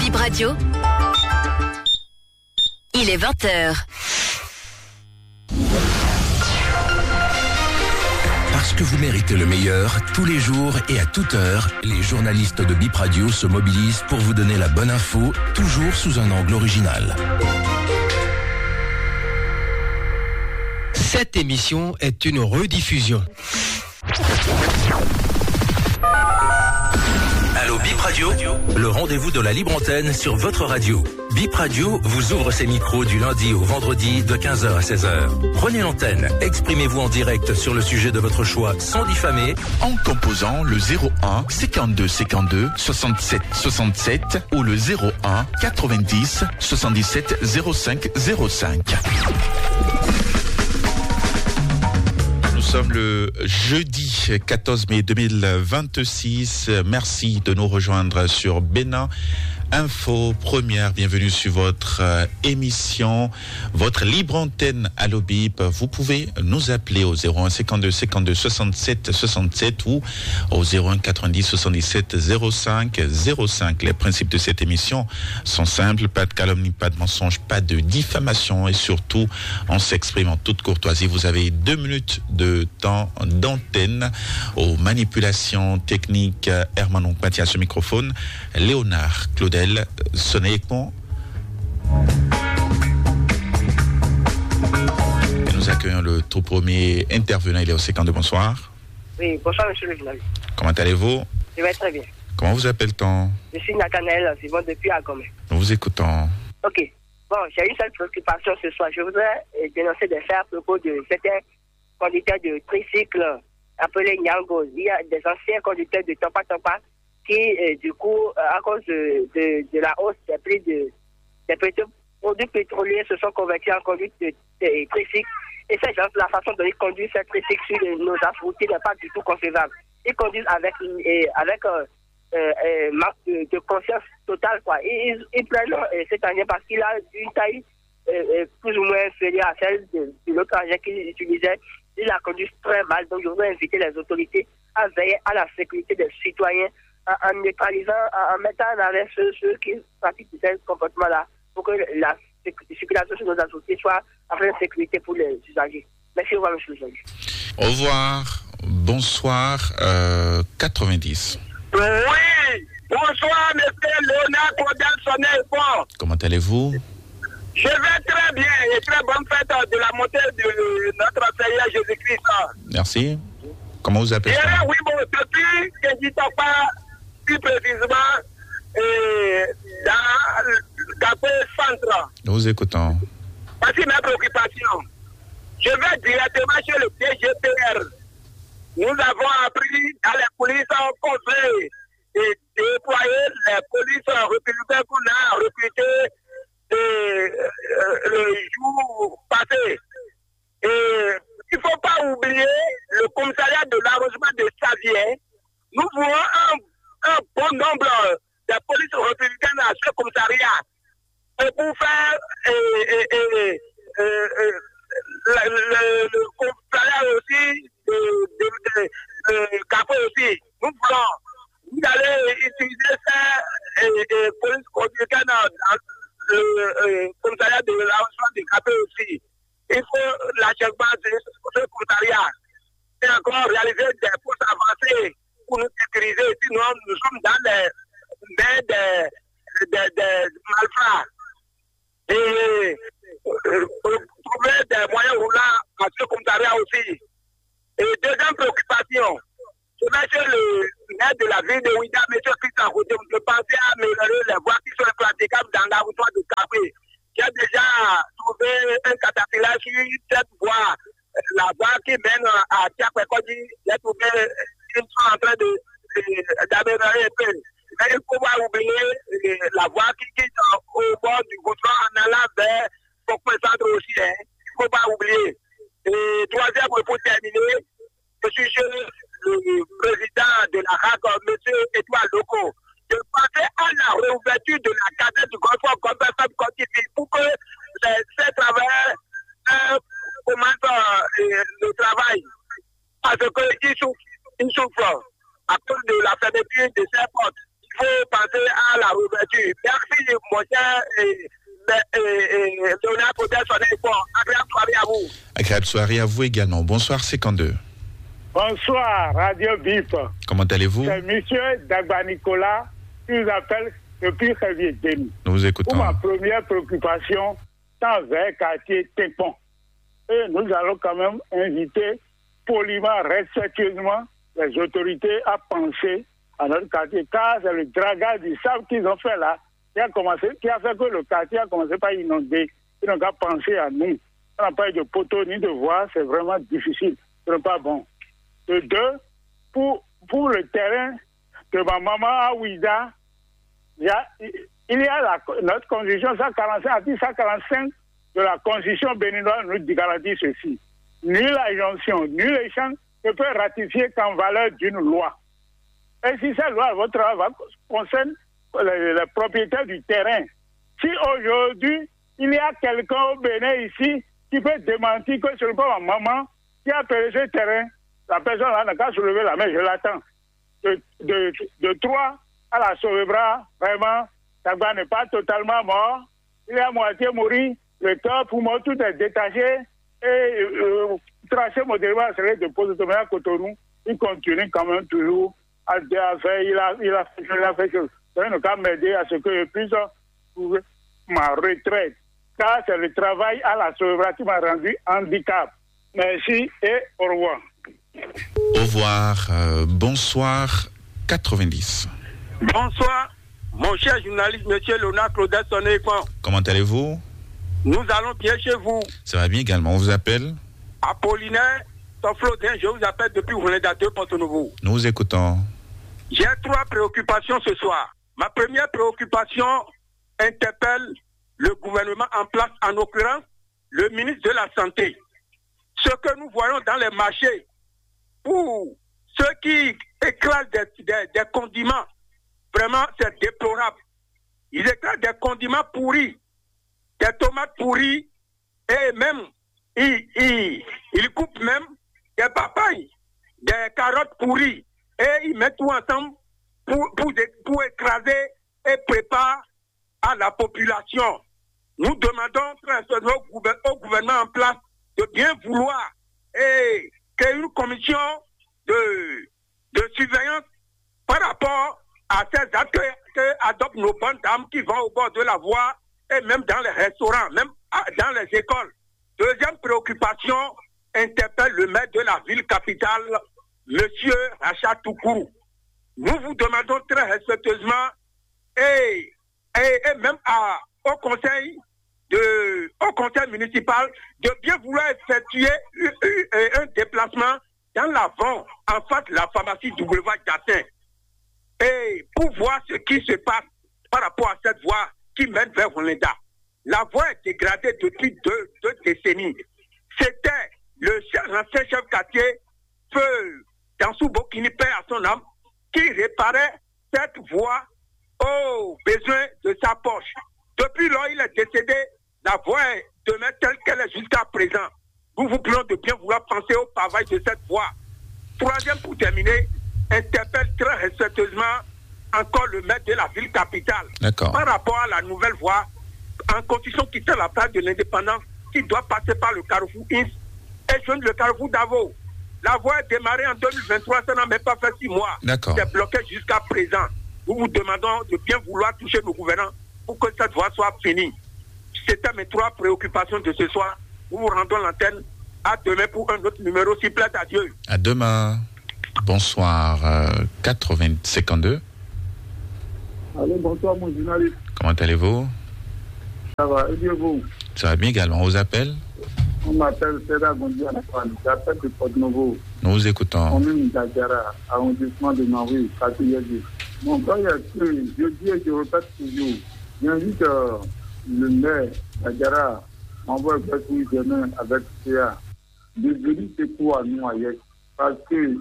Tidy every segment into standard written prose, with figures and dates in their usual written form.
Bip Radio. Il est 20h. Parce que vous méritez le meilleur, tous les jours et à toute heure, les journalistes de Bip Radio se mobilisent pour vous donner la bonne info, toujours sous un angle original. Cette émission est une rediffusion. Allô Bip Radio, le rendez-vous de la libre antenne sur votre radio. Bip Radio vous ouvre ses micros du lundi au vendredi de 15h à 16h. Prenez l'antenne, exprimez-vous en direct sur le sujet de votre choix sans diffamer. En composant le 01 52 52 67 67 ou le 01 90 77 05 05. Nous sommes le jeudi 14 mai 2026. Merci de nous rejoindre sur Bénin Info Première. Bienvenue sur votre émission, votre libre antenne Allo Bip. Vous pouvez nous appeler au 01 52 52 67 67 ou au 01 90 77 05 05. Les principes de cette émission sont simples: pas de calomnie, pas de mensonge, pas de diffamation et surtout on s'exprime en toute courtoisie. Vous avez 2 minutes de temps d'antenne. Aux manipulations techniques, Herman Onkpati à ce microphone, Léonard Claudel Sonnéquemont. Et nous accueillons le tout premier intervenant, il est au 52. Bonsoir. Oui, bonsoir monsieur le journaliste. Comment allez-vous? Je vais très bien. Comment vous appelle-t-on? Je suis Nathanaël, c'est bon depuis Agomé. Nous vous écoutons. Ok. Bon, j'ai une seule préoccupation ce soir. Je voudrais dénoncer des faits à propos de certains conducteurs de tricycle appelés Nyango. Il y a des anciens conducteurs de Topa Topa qui, du coup, à cause de la hausse des prix des produits pétroliers, se sont convertis en conduite de tricycle. Et ces gens, la façon dont ils conduisent ces tricycles sur nos routiers n'est pas du tout concevable. Ils conduisent avec marque de conscience totale, quoi. Ils prennent cet engin parce qu'il a une taille plus ou moins inférieure à celle de l'autre engin qu'il utilisait. Il la conduit très mal. Donc, je voudrais inviter les autorités à veiller à la sécurité des citoyens en neutralisant, en mettant en arrêt ceux qui pratiquent ce comportement-là pour que la circulation sur nos routiers soit en pleine sécurité pour les usagers. Merci, au revoir, monsieur le journaliste. Au revoir. Bonsoir. 90. Oui, bonsoir, monsieur Léonard Claudel Sonnéquemont. Comment allez-vous? Je vais très bien et très bonne fête de la montée de notre Seigneur Jésus-Christ. Merci. Comment vous appelez? Oui, bon, depuis que je ne sais pas plus précisément dans le café centre. Nous vous écoutons. Voici ma préoccupation. Je vais directement chez le DGPR. Nous avons appris dans les polices qu'on veut déployer les polices républicaines qu'on a recrutées le jour passé. Et il ne faut pas oublier le commissariat de l'arrondissement de Savier. Nous voulons un bon nombre de polices républicaines à ce commissariat. Et pour faire le commissariat aussi, le café aussi. Nous voulons, vous allez utiliser ces polices républicaines dans le commissariat de l'arrondissement du café aussi. Il faut l'achèvement de ce commissariat et encore réaliser des postes avancés pour nous sécuriser. Sinon, nous sommes dans les mains des malfrats. Et trouver des moyens roulants à ce commissariat aussi. Et deuxième préoccupation, je vais chez le maire de la ville de Ouida, M. Christian Routé, de penser à améliorer les voies qui sont impraticables dans l'arrondissement de Café. J'ai déjà trouvé un catapillar sur cette voie, la voie qui mène à Tiapekodi. J'ai trouvé qu'ils sont en train d'améliorer un peu. Mais il ne faut pas oublier la voie qui quitte au bord du goudron en allant vers Pokoué Centre aussi. Il ne faut pas oublier. Et troisième, pour terminer, je suis chez le président de la RAC, M. Edouard Loco. Je pensais à la réouverture de la caserne du Golfe pour que ces travailleurs commencent le travail. Parce qu'ils souffrent à cause de la fermeture de ces portes. Il faut penser à la la réouverture. Merci, mon cher Léonard Claudel Sonéquan. Agréable soirée à vous. Agréable soirée à vous également. Bonsoir, 52. Bonsoir, Radio BIP. Comment allez-vous? C'est monsieur Dagba Nicolas qui vous appelle depuis Révier-Demi. Nous vous écoutons. Pour ma première préoccupation, dans un quartier Tépon. Et nous allons quand même inviter poliment, respectueusement, les autorités à penser à notre quartier, car c'est le dragage du sable qu'ils ont fait là, qui a fait que le quartier a commencé par inonder. Ils n'ont qu'à penser à nous. On n'a pas eu de poteau ni de voie, c'est vraiment difficile. Ce n'est pas bon. De deux, pour le terrain de ma maman à Ouida, il y a notre constitution 145, article 145 de la constitution béninoise nous garantit ceci. Ni la jonction, ni l'échange ne peut ratifier qu'en valeur d'une loi. Et si cette loi, votre loi, concerne les propriétaires du terrain, si aujourd'hui, il y a quelqu'un au Bénin ici qui peut démentir que ce n'est pas ma maman qui a payé ce terrain, la personne là n'a qu'à soulever la main, je l'attends. De 3 à la Sauvebra, vraiment, Dagba n'est pas totalement mort. Il est à moitié mort. Le cœur, poumon, tout est détaché. Et tracé modérément serait de positionner à Cotonou. Il continue quand même toujours à faire. Il a fait chose. Ça ne peut m'aider à ce que je puisse trouver ma retraite. Car c'est le travail à la Sauvebra qui m'a rendu handicap. Merci et au revoir. Au revoir. Bonsoir, 90. Bonsoir, mon cher journaliste, monsieur Léonard Claudel Sonéquan. Comment allez-vous? Nous allons bien chez vous. Ça va bien également. On vous appelle? Apollinaire Toflodin, je vous appelle depuis Rouléda 2, Porto-Nouveau. Nous vous écoutons. J'ai 3 préoccupations ce soir. Ma première préoccupation interpelle le gouvernement en place, en l'occurrence le ministre de la Santé. Ce que nous voyons dans les marchés, pour ceux qui écrasent des condiments, vraiment c'est déplorable. Ils écrasent des condiments pourris, des tomates pourries, et même, ils coupent même des papayes, des carottes pourries, et ils mettent tout ensemble pour écraser et préparer à la population. Nous demandons très sincèrement au gouvernement en place de bien vouloir et créer une commission de surveillance par rapport à ces actes que adoptent nos bonnes dames qui vont au bord de la voie et même dans les restaurants, même dans les écoles. Deuxième préoccupation interpelle le maire de la ville capitale, M. Rachat Toukourou. Nous vous demandons très respectueusement et même au conseil municipal de bien vouloir effectuer un déplacement dans l'avant, en face de la pharmacie W. Gassin, et pour voir ce qui se passe par rapport à cette voie qui mène vers Rouléda. La voie est dégradée depuis deux décennies. C'était l'ancien chef quartier, Feu Dansou Bokini, père à son âme, qui réparait cette voie aux besoins de sa poche. Depuis lors, il est décédé, la voie est demeure telle qu'elle est jusqu'à présent. Nous vous prions de bien vouloir penser au pavage de cette voie. Troisième, pour terminer, interpelle très respectueusement encore le maire de la ville capitale. D'accord. Par rapport à la nouvelle voie, en constitution qui fait la place de l'indépendance, qui doit passer par le carrefour Ins et joindre le carrefour d'Avo. La voie est démarrée en 2023, ça n'a même pas fait 6 mois. D'accord. C'est bloqué jusqu'à présent. Nous vous demandons de bien vouloir toucher nos gouvernants pour que cette voie soit finie. C'était mes 3 préoccupations de ce soir. Nous vous rendons l'antenne. À demain pour un autre numéro, s'il plaît à Dieu. À demain. Bonsoir, 52. Allô, bonsoir mon journaliste. Comment allez-vous? Ça va, et bien vous? Ça va bien également. On vous appelle? On m'appelle Seda Gondi Antoine. J'appelle de Porto-Nouveau. Nous vous écoutons. Commune d'Adjara, arrondissement de Marie, quartier Yédi. Mon frère, je dis et je répète toujours. J'invite le maire d'Adjara, m'envoie demain avec CA. De venir secouer à nous ailleurs. Parce que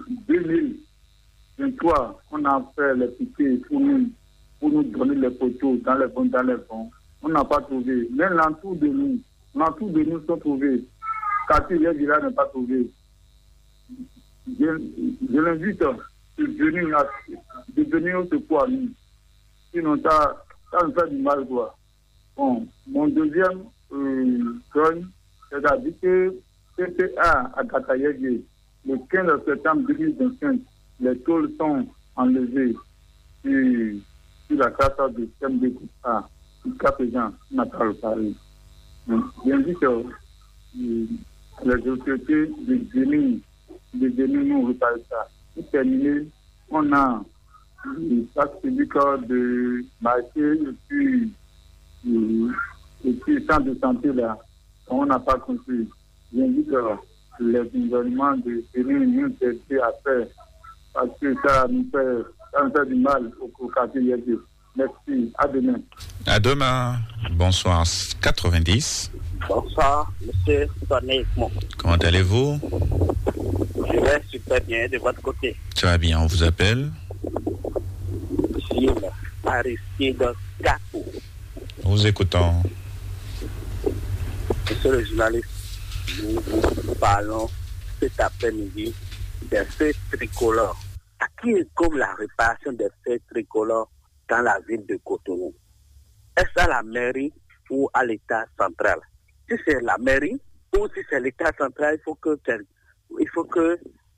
2023, on a fait les piquets pour nous donner les poteaux dans les bons. On n'a pas trouvé. Même l'entour de nous sont trouvés. Quartier les villages n'est pas trouvé. Je l'invite de venir au secours à nous. Sinon, ça me fait du mal, quoi. Bon, mon deuxième zone, c'est-à-dire que CTA à Katayégué, le 15 septembre 2025, les tôles sont enlevées sur la classe de CMD A, jusqu'à présent, Natal Paris. J'invite les autorités de venir nous réparer ça. Pour terminer, on a le place public de marché et puis le centre de santé là, on n'a pas construit. J'invite les gouvernements de venir nous aider à faire parce que ça nous fait du mal au quartier Yédi. Merci, à demain. À demain. Bonsoir, 90. Bonsoir, monsieur Tonné. Comment allez-vous? Je vais super bien de votre côté. Ça va bien, on vous appelle? Gilles Aristide Gapou. Vous écoutons. Monsieur le journaliste, nous parlons cet après-midi des feux tricolores. À qui est comme la réparation des feux tricolores dans la ville de Cotonou? Est-ce à la mairie ou à l'État central? Si c'est la mairie ou si c'est l'État central, il faut que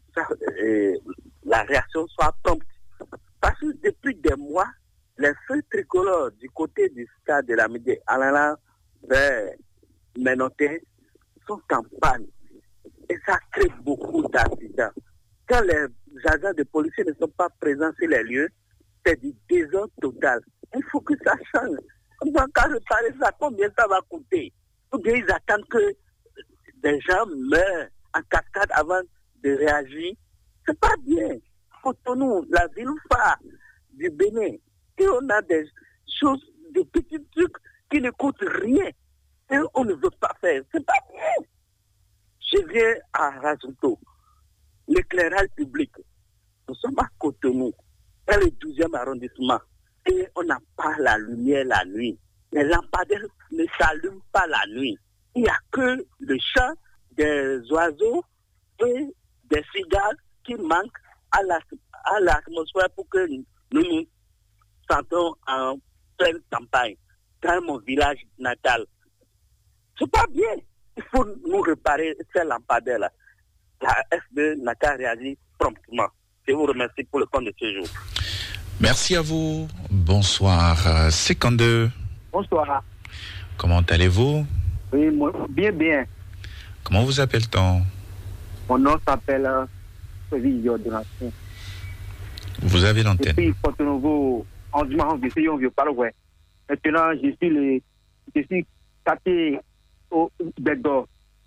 la réaction soit prompte. Parce que depuis des mois, les feux tricolores du côté du stade de la Médée, allant vers Ménoté, sont en panne. Et ça crée beaucoup d'accidents. Quand les agents de police ne sont pas présents sur les lieux, c'est du désordre total. Il faut que ça change. Quand réparer ça, combien ça va coûter? Ou bien ils attendent que des gens meurent en cascade avant de réagir. C'est pas bien. Cotonou, la ville phare du Bénin, et on a des choses, des petits trucs qui ne coûtent rien. Et on ne veut pas faire. C'est pas bien. Je viens à Razouto, l'éclairage public. Nous sommes à Cotonou, dans le 12e arrondissement. Et on n'a pas la lumière la nuit. Les lampadaires ne s'allument pas la nuit. Il n'y a que le chant des oiseaux et des cigales qui manquent à l'atmosphère pour que nous nous sentons en pleine campagne dans mon village natal. C'est pas bien. Il faut nous réparer ces lampadaires-là. La FB n'a qu'à réagir promptement. Je vous remercie pour le temps de ce jour. Merci à vous. Bonsoir. 52. Bonsoir. Comment allez-vous? Oui, bien. Comment vous appelle-t-on? Mon nom s'appelle Félix Donatien. Vous avez l'antenne. Je suis Porto-Nouveau, en dimanche, je suis un vieux parois. Maintenant, je suis capté au Bédor.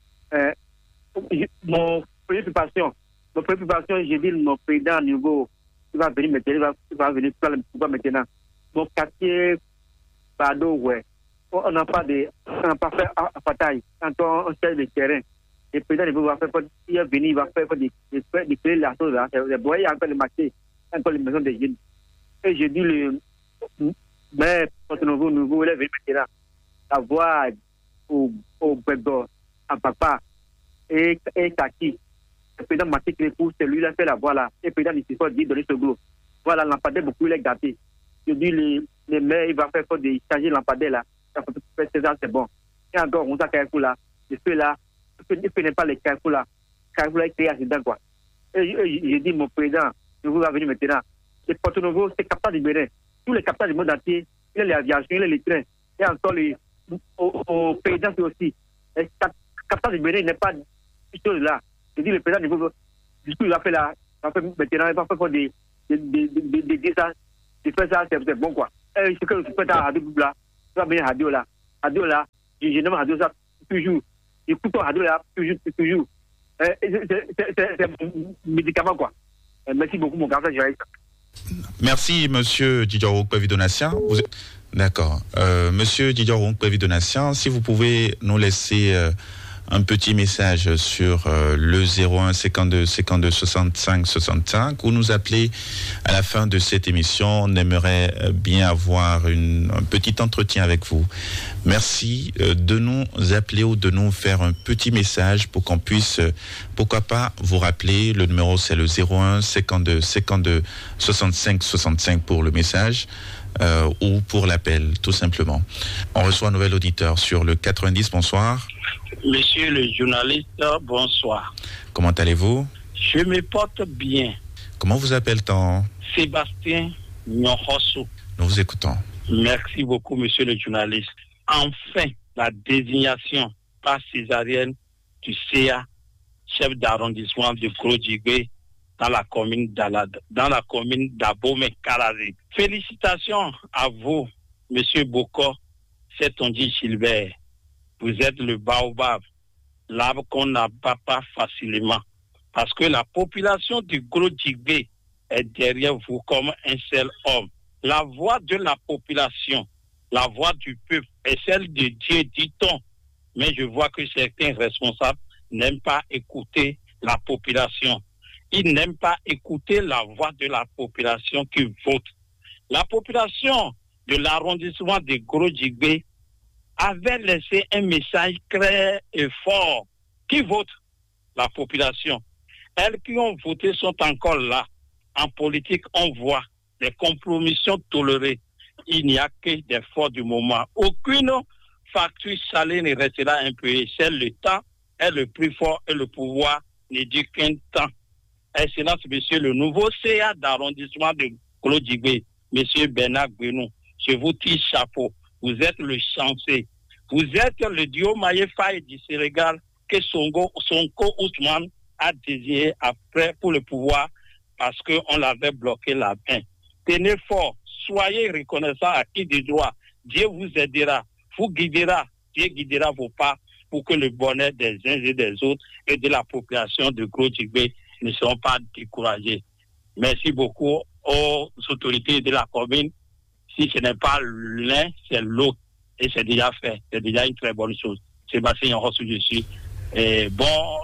Mon préoccupation, j'ai dit mon président niveau, il va venir maintenant, il va venir faire le pouvoir maintenant. Mon quartier, pardon, ouais. On n'a pas fait à bataille. Quand on cherche le terrain, le président va faire, il est venu, il va faire des créer la chose là. Vous voyez encore le marché, encore les maisons des jeunes. Et j'ai dit le maire, nouveau, il est venu maintenant. La voix au Bédor, à papa, et Kaki. Le président m'a dit que c'est lui qui a fait la voix là. Et le président il s'est dit donner ce groupe. Voilà, lampadaire beaucoup, il est gâté. Je dis les maires, il va faire de changer lampadaire là. C'est bon. Et encore, on a Carrefour là. Le feu là, il ne fait pas les Carrefour là. Carrefour là, il crée accident quoi. Et j'ai dit, mon président, nouveau va venir maintenant. Le Porto Nouveau, c'est capable du Bénin. Tous les capteurs du monde entier, il y a l'aviation, il y a les trains. Et encore, au président aussi. Le capteur du Bénin n'est pas une chose là. Je dis, le président nouveau, du coup, il va faire là. Il va faire maintenant, il va faire des ça. Il fait ça, c'est bon quoi. Et ce que je fais à Radio là, tu vas venir à Radio là. Radio là, je nomme Radio ça toujours. J'écoute Radio là, toujours. C'est un médicament quoi. Merci beaucoup, mon garçon, Jaïk. Merci, monsieur Didier Pévi-Donatien. D'accord. Monsieur Didier Pévi-Donatien, si vous pouvez nous laisser un petit message sur le 01 52 52 65 65 ou nous appeler à la fin de cette émission. On aimerait bien avoir un petit entretien avec vous. Merci de nous appeler ou de nous faire un petit message pour qu'on puisse, pourquoi pas, vous rappeler. Le numéro, c'est le 01 52 52 65 65 pour le message. ou pour l'appel, tout simplement. On reçoit un nouvel auditeur sur le 90. Bonsoir. Monsieur le journaliste, bonsoir. Comment allez-vous? Je me porte bien. Comment vous appelle-t-on? Sébastien Nyonrosso. Nous vous écoutons. Merci beaucoup, monsieur le journaliste. Enfin, la désignation par césarienne du CA, chef d'arrondissement de Gros-Djibé, dans la commune d'Abomey-Karazi. Félicitations à vous, monsieur Boko, Setonji Gilbert. Vous êtes le baobab, l'arbre qu'on n'abat pas facilement. Parce que la population du Gros-Djibé est derrière vous comme un seul homme. La voix de la population, la voix du peuple est celle de Dieu, dit-on. Mais je vois que certains responsables n'aiment pas écouter la population. Ils n'aiment pas écouter la voix de la population qui vote. La population de l'arrondissement de Gros-Djibé avait laissé un message clair et fort. Qui vote? La population. Elles qui ont voté sont encore là. En politique, on voit des compromissions tolérées. Il n'y a que des forts du moment. Aucune facture salée ne restera impayée. C'est le temps est le plus fort et le pouvoir ne dit qu'un temps. Excellence, monsieur le nouveau CA d'arrondissement de Gros-Djibé, monsieur Bernard Gbenou, je vous tire chapeau. Vous êtes le chanceux. Vous êtes le duo Maye Faye du Sénégal que Sonko Ousmane a désigné après pour le pouvoir parce qu'on l'avait bloqué la main. Tenez fort, soyez reconnaissants à qui de droit. Dieu vous aidera, vous guidera, Dieu guidera vos pas pour que le bonheur des uns et des autres et de la population de Gros-Djibé ne seront pas découragés. Merci beaucoup aux autorités de la commune. Si ce n'est pas l'un, c'est l'autre. Et c'est déjà fait. C'est déjà une très bonne chose. Sébastien Nyonrosso, je suis. Bon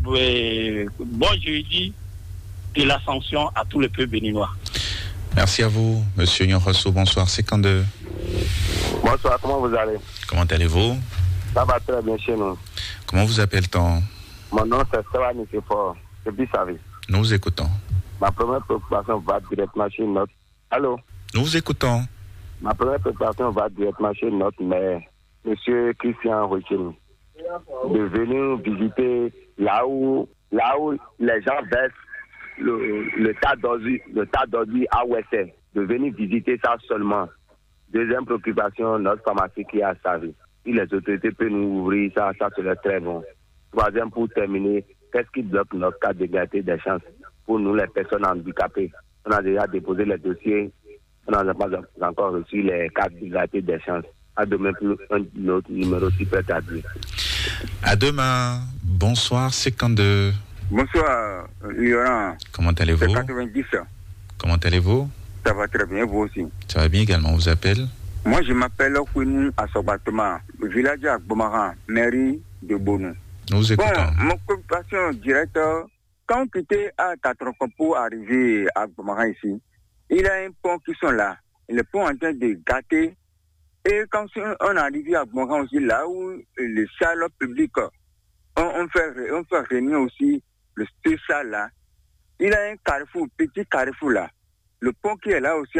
jeudi de l'ascension à tout le peuple béninois. Merci à vous, monsieur Nyonrosso. Bonsoir, 52. Bonsoir, comment vous allez? Comment allez-vous? Ça va très bien chez nous. Comment vous appelle-t-on? Mon nom c'est Stéphane Fort, depuis Savi. Nous vous écoutons. Ma première préoccupation va directement chez notre... Allô? Nous vous écoutons. Ma première préoccupation va directement chez notre maire, monsieur Christian Rochini, de venir visiter là où les gens versent le tas d'ordures à Ouessé, de venir visiter ça seulement. Deuxième préoccupation, notre pharmacie qui est à Savi. Si les autorités peuvent nous ouvrir ça serait très bon. Troisième, pour terminer, qu'est-ce qui bloque notre cas d'égalité des chances pour nous, les personnes handicapées? On a déjà déposé les dossiers, on n'a pas encore reçu les cartes d'égalité des chances. À demain, pour un autre numéro super tardif. À demain. Bonsoir, 52. Bonsoir, Laurent. Comment allez-vous? C'est 90. Comment allez-vous? Ça va très bien, vous aussi. Ça va bien également, on vous appelle? Moi, je m'appelle Kounou Assobatoma, village à Bomaran, mairie de Bonou. Nous vous écoutons. Bon, mon préoccupation directe, quand on quittait à Tatronco pour arriver à Bomaran ici, il y a un pont qui sont là. Le pont est en train de gâter. Et quand on arrive à Bomaran aussi, là où les salles publiques, on fait réunir aussi le spécial là. Il y a un carrefour, petit carrefour là. Le pont qui est là aussi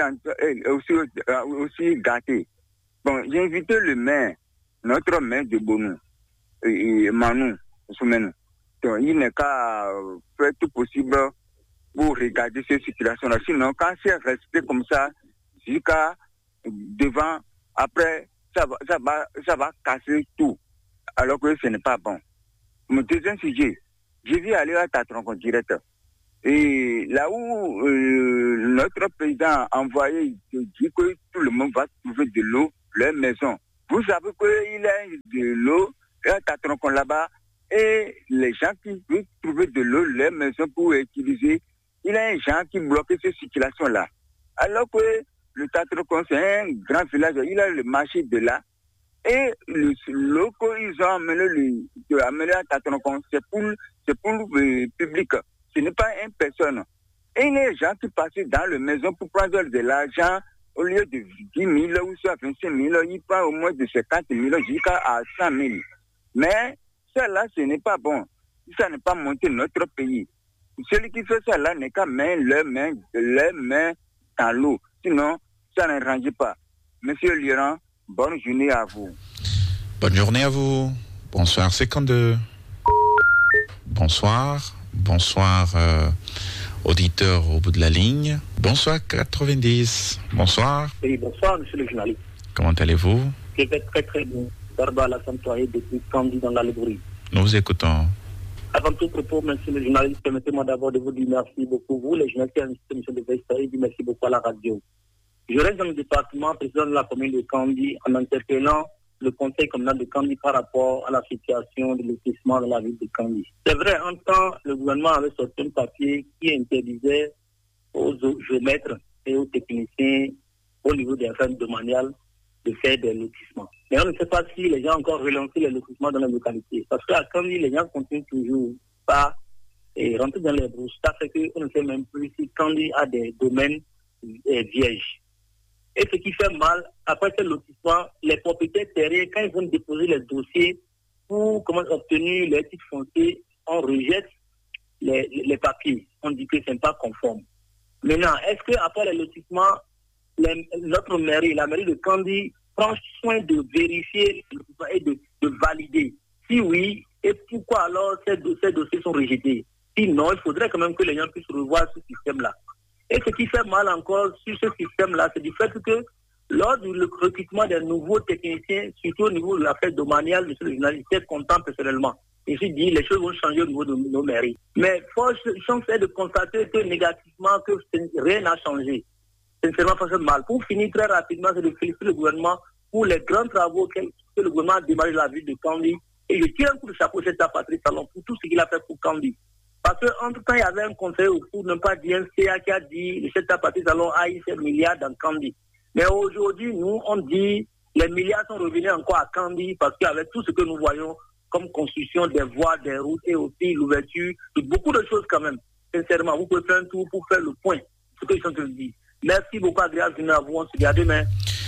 aussi gâté. Bon, j'ai invité le maire, notre maire de Bonou, Manu Soumenu. Donc, il n'est qu'à faire tout possible pour regarder cette situation-là. Sinon, quand c'est resté comme ça, jusqu'à devant, après, ça va casser tout. Alors que ce n'est pas bon. Mon deuxième sujet, je vais aller à Tatronco direct. Et là où notre président a envoyé, il dit que tout le monde va trouver de l'eau, leur maison. Vous savez qu'il y a de l'eau à Tatronco là-bas, et les gens qui veulent trouver de l'eau, leur maison pour utiliser, il y a des gens qui bloquent cette circulation-là. Alors que le Tatronco, c'est un grand village, il a le marché de là, et l'eau qu'ils ont amené à Tatronco, c'est pour le public. Ce n'est pas une personne. Et il y a des gens qui passent dans la maison pour prendre de l'argent au lieu de 10 000 ou soit 25 000, ils prennent au moins de 50 000 jusqu'à 100 000. Mais ça là, ce n'est pas bon. Ça n'est pas monter notre pays. Celui qui fait ça là n'est qu'à mettre leurs mains dans l'eau. Sinon, ça n'arrange pas. Monsieur Liran, bonne journée à vous. Bonne journée à vous. Bonsoir 52. Bonsoir. Bonsoir auditeur au bout de la ligne. Bonsoir 90. Bonsoir. Oui, bonsoir monsieur le journaliste. Comment allez-vous? Je vais très très bien. Barba la Santoye depuis Candy dans la Lébourie. Nous vous écoutons. Avant tout propos, monsieur le journaliste, permettez-moi d'abord de vous dire merci beaucoup. Vous, les journalistes, à cette émission de Veille, dit merci beaucoup à la radio. Je reste dans le département, président de la commune de Candy, en interpellant le conseil communal de Candy par rapport à la situation de lotissement de la ville de Candy. C'est vrai, en temps, le gouvernement avait sorti un papier qui interdisait aux géomètres et aux techniciens au niveau des affaires domaniales de faire des lotissements. Mais on ne sait pas si les gens ont encore relancé les lotissements dans la localité. Parce qu'à Candy, les gens continuent toujours pas et rentrer dans les brousses. Ça fait qu'on ne sait même plus si Candy a des domaines vierges. Et ce qui fait mal, après ce lotissement, les propriétaires terriens, quand ils vont déposer les dossiers pour obtenir les titres fonciers, on rejette les papiers. On dit que ce n'est pas conforme. Maintenant, est-ce qu'après le lotissement, notre mairie, la mairie de Candy, prend soin de vérifier et de valider? Si oui, et pourquoi alors ces dossiers sont rejetés? Sinon, il faudrait quand même que les gens puissent revoir ce système-là. Et ce qui fait mal encore sur ce système-là, c'est du fait que lors du recrutement des nouveaux techniciens, surtout au niveau de l'affaire domaniale, monsieur le journaliste, j'étais content personnellement. Et je dis, les choses vont changer au niveau de nos mairies. Mais force est de constater que négativement, que rien n'a changé. Sincèrement, ça fait mal. Pour finir très rapidement, c'est de féliciter le gouvernement pour les grands travaux que le gouvernement a démarré dans la ville de Candy. Et je tire un coup de chapeau chez Patrice Talon pour tout ce qu'il a fait pour Candy. Parce qu'entre-temps, il y avait un conseil, pour ne pas dire un CA qui a dit le chef Patrice Talon a eu ses milliards dans Candy. Mais aujourd'hui, nous, on dit les milliards sont revenus encore à Candy parce qu'avec tout ce que nous voyons comme construction des voies, des routes et aussi l'ouverture de beaucoup de choses quand même. Sincèrement, vous pouvez faire un tour pour faire le point, ce que je suis en train de dire. Merci beaucoup, agréable journée à vous. On se dit à demain.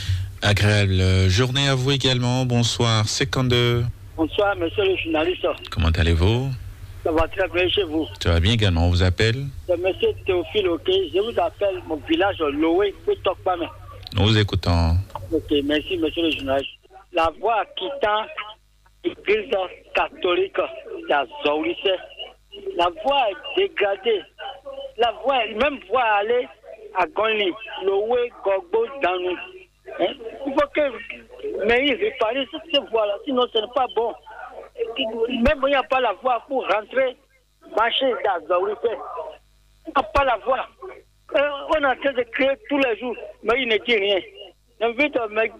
Agréable journée à vous également. Bonsoir, 52. Bonsoir, monsieur le journaliste. Comment allez-vous? Ça va très bien chez vous. Ça va bien également. On vous appelle? C'est monsieur Théophile, ok. Je vous appelle mon village Loé, Pétokpame. Nous vous écoutons. Ok, merci, monsieur le journaliste. La voie quittant l'église catholique d'Azoulissé, la voie est dégradée. La voie, même voie aller à Gonli, Loé, Gogbo, Danou. Il faut que mais il répare cette voie-là, sinon ce n'est pas bon. Même il n'y a pas la voie pour rentrer, marcher d'Azoulissé. Il n'y a pas la voie. On est en train de créer tous les jours, mais il ne dit rien. J'invite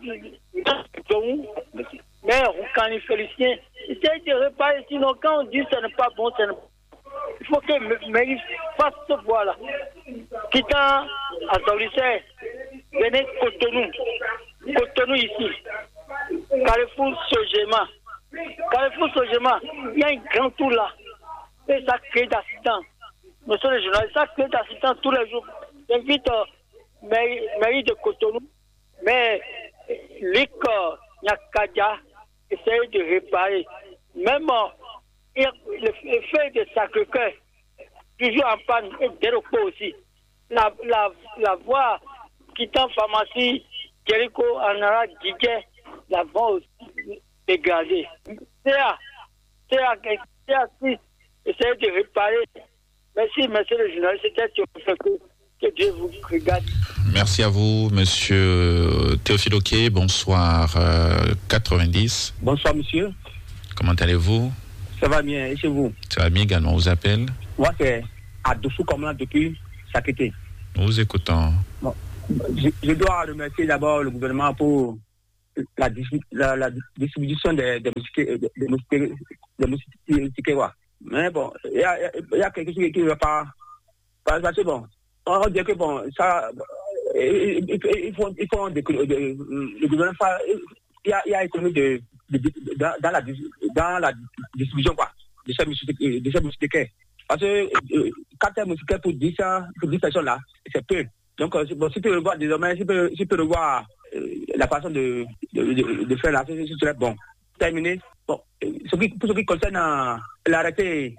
mais quand les Féliciens, essayent de réparer, sinon quand on dit que ce n'est pas bon, il faut que il fasse cette voie-là. Quittant à Saoulissé, venez Cotonou ici, Carrefour Sogema. Carrefour Sogema, il y a un grand tour là, et ça crée d'accidents. Monsieur le journaliste, ça crée d'accidents tous les jours. J'invite mairie de Cotonou, mais l'IC Nyakadia essaye de réparer. Même le fait de Sacré-Cœur, toujours en panne, et Dérocco aussi. La voie quittant pharmacie, Jericho, Anara, Djidje, la voie aussi dégradée. CA6 essaye de réparer. Merci, monsieur le journaliste, c'était que Dieu vous regarde. Merci à vous, monsieur Théophile Oké. Bonsoir, 90. Bonsoir, monsieur. Comment allez-vous? Ça va bien, et chez vous? Ça va bien également, on vous appelle? Moi, c'est à Dessous comme là depuis Sakété. Nous vous écoutons. Bon, je dois remercier d'abord le gouvernement pour la distribution des moustiquaires. Mais bon, il y a quelque chose qui ne va pas. Parce que bon, on dit que bon, ça, il faut le gouvernement, il y a économie dans la distribution quoi, de ces moustiquaires. Parce que 4 moustiquaires pour 10 personnes là, c'est peu. Donc, bon, si tu peux revoir désormais, si tu peux revoir la façon de faire la chose, c'est très bon. Terminé. Bon, pour ce qui concerne l'arrêté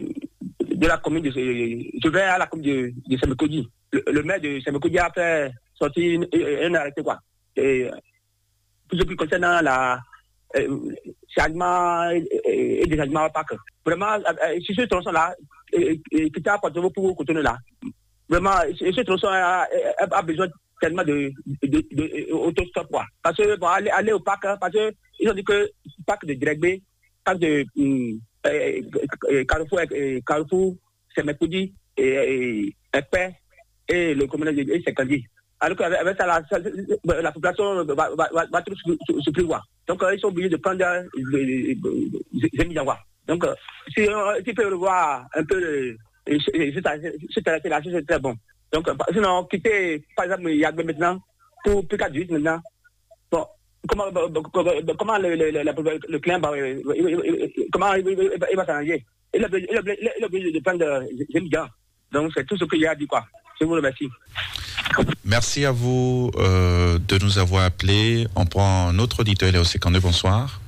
de la commune je vais à la commune de Semekodi. Le maire de Semekodi a fait sorti un arrêté, quoi. Et, tout ce qui concerne la chargement et déchargement au parc. Vraiment, sur ce tronçon-là, qui est à Porto pour Cotonou là, vraiment, ce tronçon a besoin tellement de autostop, quoi. Parce que pour aller au parc, parce que ils ont dit que le parc de Dregbe, parc de Carrefour, c'est Mekoudi, et Epé, et le commune de Sekandi. Alors qu'avec ça, la population va trop souffrir, quoi. Donc, ils sont obligés de prendre des millions. Donc, si tu peux revoir un peu cet arrêté-là, c'est très bon. Donc, sinon, quitter, par exemple, Yagbe maintenant, pour plus qu'à 10 maintenant, bon, comment le client va, comment il va s'arranger? Il a obligé de prendre des millions. Donc, c'est tout ce qu'il y a à dire, quoi. Je vous remercie. Merci à vous de nous avoir appelés. On prend un autre auditeur, Léo Sécandé, bonsoir.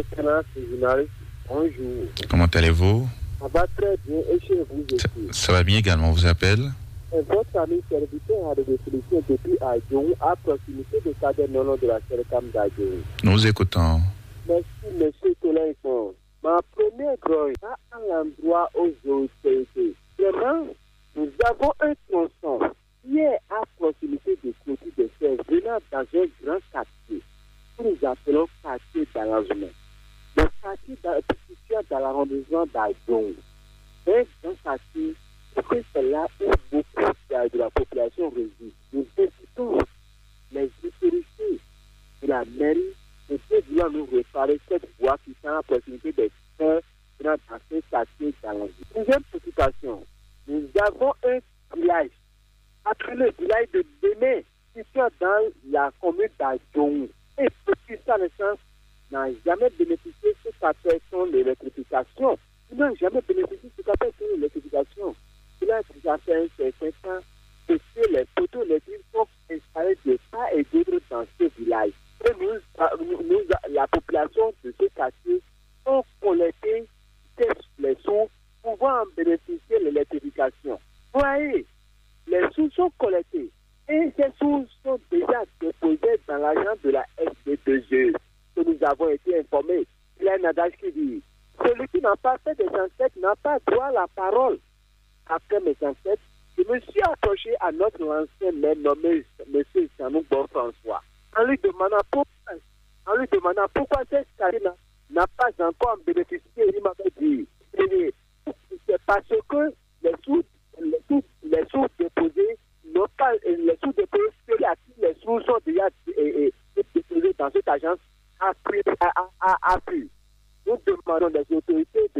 Bonjour. Comment allez-vous? Ça va très bien et chez vous aussi. Ça va bien également, on vous appelle. Votre ami serviteur a des solutions depuis Adjon, à proximité de Cadet Nono de la Sercam d'Adjon. Nous écoutons. Merci, monsieur Tolenfon. Ma première grogne à l'endroit où j'ai été. Vraiment, nous avons un tronçon qui est à proximité de Côte de Serre, venant dans un grand quartier, que nous appelons quartier d'arrangement. Le quartier situé dans l'arrondissement d'Adjon. Un grand quartier, c'est là où beaucoup de la population réside. Nous invitons les autorités de la mairie de vouloir nous réparer cette voie qui est à proximité des terres venant dans ce quartier d'arrangement. Deuxième préoccupation, nous avons un village, après le village de Béné, situé dans la commune d'Adjon. Et petit ça, le sens, n'a jamais bénéficié de ce qu'appelle l'électrification. Ils n'ont jamais bénéficié de ce qu'appelle l'électrification. Il a déjà fait un certain temps que les poteaux électriques sont installés de part et d'autre dans ce village. Et nous, la population de ce quartier, ont collecté les sous pouvant en bénéficier de l'électrification. Vous voyez, les sous sont collectés et ces sous sont déjà déposés dans l'agent de la SB2E que nous avons été informés. Il y a un adage qui dit celui qui n'a pas fait des ancêtres n'a pas droit à la parole. Après mes ancêtres, je me suis approché à notre ancien maire nommé M. Sanou Bon-François en lui demandant pourquoi cette carrière n'a pas encore bénéficié. Il m'avait dit c'est parce que les sous déposés n'ont pas les sous déposés, les sous sont déjà déposés dans cette agence à prix. Nous demandons des autorités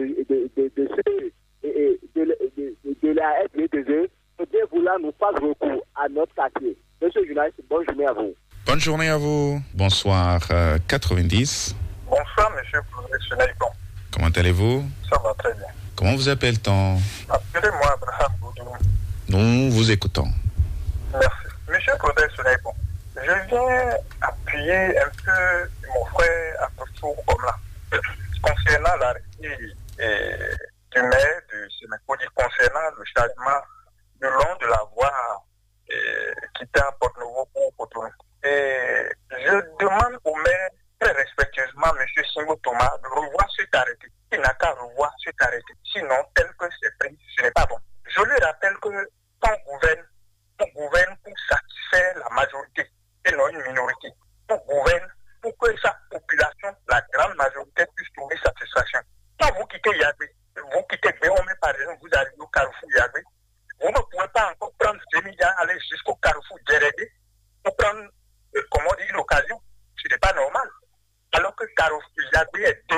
de la SB2E de bien vouloir nous faire recours à notre quartier. Monsieur le journaliste, bonne journée à vous. Bonne journée à vous. Bonsoir 90. Bonsoir, monsieur le journaliste. Comment allez-vous? Ça va très bien. Comment vous appelle-t-on? Appelez-moi Abraham Boudou. Nous vous écoutons. Merci. Monsieur Claudel Soleil-Bon, je viens appuyer un peu mon frère à Toussaint comme là, concernant l'arrêté du maire de Sémécoudi, concernant le changement le long de la voie qui était à Porte-Nouveau pour Cotonou. Et je demande au maire, très respectueusement, M. Singo Thomas, de revoir cet arrêté. Il n'a qu'à revoir cet arrêté. Sinon, tel que c'est pris, ce n'est pas bon. Je lui rappelle que on gouverne pour satisfaire la majorité et non une minorité. On gouverne pour que sa population, la grande majorité, puisse trouver satisfaction. Quand vous quittez Yagbe, vous quittez Béomé par exemple, vous arrivez au Carrefour Yagbe, vous ne pouvez pas encore prendre 2 milliards, aller jusqu'au Carrefour Djeredé pour prendre, comment dire, l'occasion. Ce n'est pas normal. Alors que Carrefour Yagbe est